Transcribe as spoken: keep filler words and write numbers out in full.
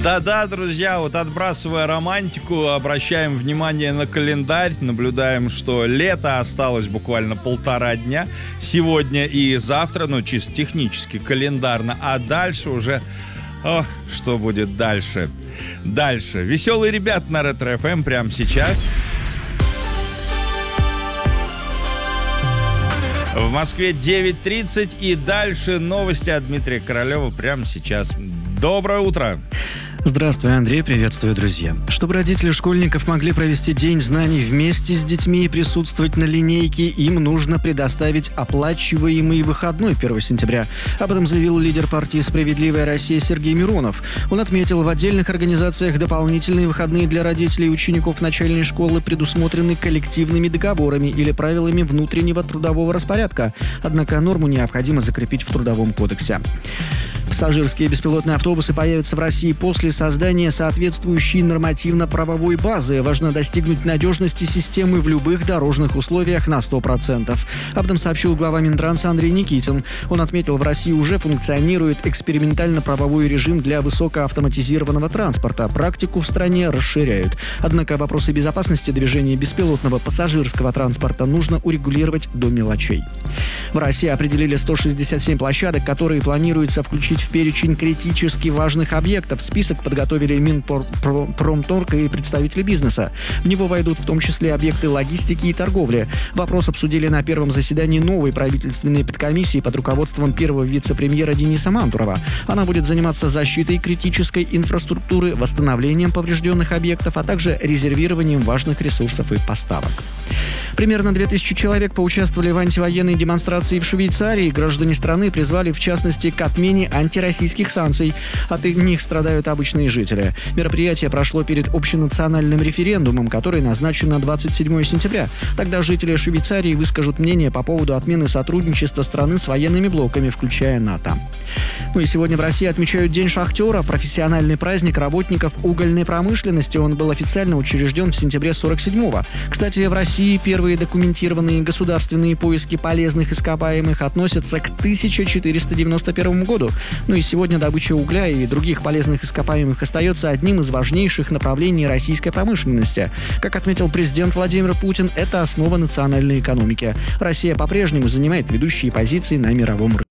Да-да, друзья, вот отбрасывая романтику, обращаем внимание на календарь, наблюдаем, что лето осталось буквально полтора дня, сегодня и завтра, ну, чисто технически, календарно, а дальше уже... Ох, что будет дальше? Дальше. Веселые ребята на Ретро-эф эм прямо сейчас. В Москве девять тридцать, и дальше новости от Дмитрия Королева прямо сейчас. Доброе утро! Здравствуй, Андрей, приветствую, друзья. Чтобы родители школьников могли провести День знаний вместе с детьми и присутствовать на линейке, им нужно предоставить оплачиваемый выходной первого сентября. Об этом заявил лидер партии «Справедливая Россия» Сергей Миронов. Он отметил, в отдельных организациях дополнительные выходные для родителей и учеников начальной школы предусмотрены коллективными договорами или правилами внутреннего трудового распорядка. Однако норму необходимо закрепить в Трудовом кодексе. Пассажирские беспилотные автобусы появятся в России после создания соответствующей нормативно-правовой базы. Важно достигнуть надежности системы в любых дорожных условиях на сто процентов. Об этом сообщил глава Минтранса Андрей Никитин. Он отметил, в России уже функционирует экспериментально-правовой режим для высокоавтоматизированного транспорта. Практику в стране расширяют. Однако вопросы безопасности движения беспилотного пассажирского транспорта нужно урегулировать до мелочей. В России определили сто шестьдесят семь площадок, которые планируется включить в перечень критически важных объектов. Список подготовили Минпромторг и представители бизнеса. В него войдут в том числе объекты логистики и торговли. Вопрос обсудили на первом заседании новой правительственной подкомиссии под руководством первого вице-премьера Дениса Мантурова. Она будет заниматься защитой критической инфраструктуры, восстановлением поврежденных объектов, а также резервированием важных ресурсов и поставок. Примерно две тысячи человек поучаствовали в антивоенной демонстрации в Швейцарии. Граждане страны призвали, в частности, к отмене антироссийских санкций. От них страдают обычные жители. Мероприятие прошло перед общенациональным референдумом, который назначен на двадцать седьмого сентября. Тогда жители Швейцарии выскажут мнение по поводу отмены сотрудничества страны с военными блоками, включая НАТО. Ну и сегодня в России отмечают День шахтера, профессиональный праздник работников угольной промышленности. Он был официально учрежден в сентябре сорок седьмого. Кстати, в России первые документированные государственные поиски полезных ископаемых относятся к тысяча четыреста девяносто первому году. Ну и сегодня добыча угля и других полезных ископаемых остается одним из важнейших направлений российской промышленности. Как отметил президент Владимир Путин, это основа национальной экономики. Россия по-прежнему занимает ведущие позиции на мировом рынке.